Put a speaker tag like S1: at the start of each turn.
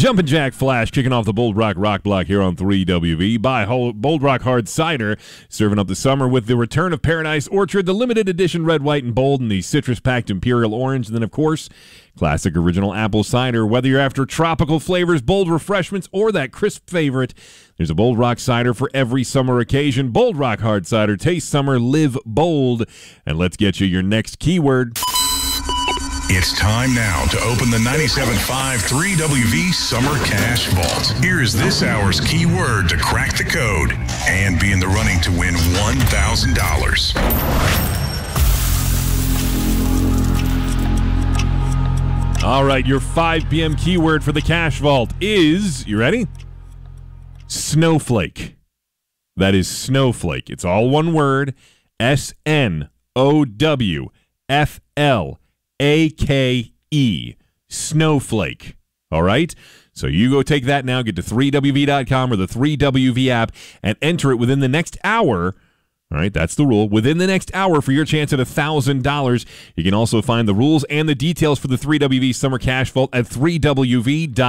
S1: Jumpin' Jack Flash kicking off the Bold Rock Rock Block here on 3WV. Buy Bold Rock Hard Cider, serving up the summer with the return of Paradise Orchard, the limited edition red, white, and bold, and the citrus-packed Imperial Orange. And then, of course, classic original apple cider. Whether you're after tropical flavors, bold refreshments, or that crisp favorite, there's a Bold Rock Cider for every summer occasion. Bold Rock Hard Cider. Taste summer, live bold. And let's get you your next keyword.
S2: It's time now to open the 97.5 3WV Summer Cash Vault. Here is this hour's keyword to crack the code and be in the running to win $1,000.
S1: All right, your 5 p.m. keyword for the Cash Vault is, you ready? Snowflake. That is snowflake. It's all one word, SNOWFLAKE, snowflake. All right? So you go take that now, get to 3WV.com or the 3WV app, and enter it within the next hour. All right, that's the rule. Within the next hour for your chance at $1,000. You can also find the rules and the details for the 3WV Summer Cash Vault at 3WV.com.